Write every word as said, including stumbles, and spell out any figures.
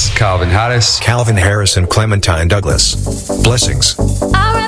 Calvin Harris. Calvin Harris and Clementine Douglas. Blessings. I